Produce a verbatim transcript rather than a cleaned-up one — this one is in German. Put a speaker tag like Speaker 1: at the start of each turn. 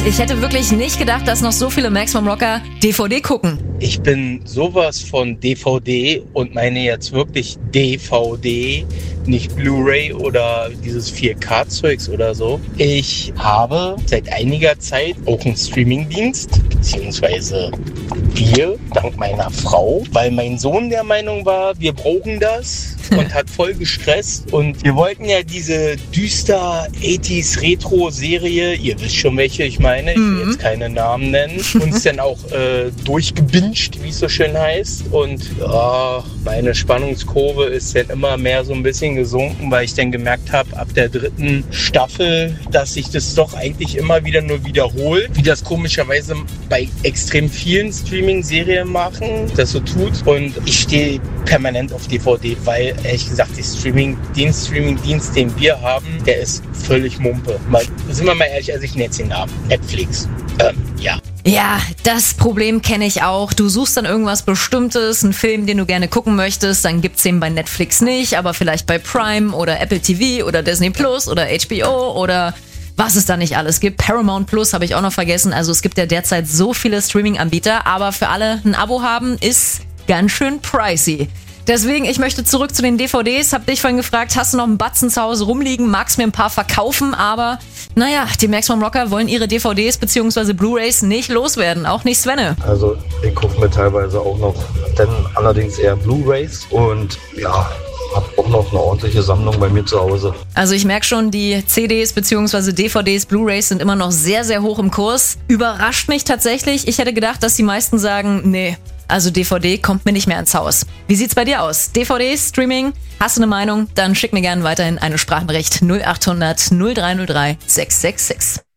Speaker 1: Ich hätte wirklich nicht gedacht, dass noch so viele Maximum Rocker D V D gucken.
Speaker 2: Ich bin sowas von D V D und meine jetzt wirklich D V D, nicht Blu-ray oder dieses vier K-Zeugs oder so. Ich habe seit einiger Zeit auch einen Streamingdienst, beziehungsweise wir, dank meiner Frau, weil mein Sohn der Meinung war, wir brauchen das und hat voll gestresst. Und wir wollten ja diese düster achtziger Retro-Serie, ihr wisst schon, welche ich meine, ich will jetzt keine Namen nennen, uns dann auch äh, durchgebinged, wie es so schön heißt. Und ja, meine Spannungskurve ist dann immer mehr so ein bisschen gesunken, weil ich dann gemerkt habe, ab der dritten Staffel, dass sich das doch eigentlich immer wieder nur wiederholt, wie das komischerweise bei extrem vielen Streaming-Serien machen, das so tut. Und ich stehe permanent auf D V D, weil ehrlich gesagt, die Streaming, den Streaming-Dienst, den wir haben, der ist völlig Mumpe. Mal, sind wir mal ehrlich, also ich nenne den Namen. Netflix. Ähm, ja.
Speaker 1: Ja, das Problem kenne ich auch. Du suchst dann irgendwas Bestimmtes, einen Film, den du gerne gucken möchtest, dann gibt's den bei Netflix nicht, aber vielleicht bei Prime oder Apple T V oder Disney Plus oder H B O oder was es da nicht alles gibt. Paramount Plus habe ich auch noch vergessen. Also es gibt ja derzeit so viele Streaming-Anbieter, aber für alle ein Abo haben ist ganz schön pricey. Deswegen, ich möchte zurück zu den D V Ds. Hab dich vorhin gefragt, hast du noch einen Batzen zu Hause rumliegen? Magst mir ein paar verkaufen? Aber naja, die Maximum Rocker wollen ihre D V Ds bzw. Blu-Rays nicht loswerden. Auch nicht Svenne.
Speaker 3: Also ich kaufe mir teilweise auch noch, dann allerdings eher Blu-Rays. Und ja, hab auch noch eine ordentliche Sammlung bei mir zu Hause.
Speaker 1: Also ich merke schon, die C Ds bzw. D V Ds, Blu-Rays sind immer noch sehr, sehr hoch im Kurs. Überrascht mich tatsächlich. Ich hätte gedacht, dass die meisten sagen, nee, also D V D kommt mir nicht mehr ins Haus. Wie sieht's bei dir aus? D V D, Streaming? Hast du eine Meinung? Dann schick mir gerne weiterhin eine Sprachnachricht null acht hundert null drei null drei sechs sechs sechs.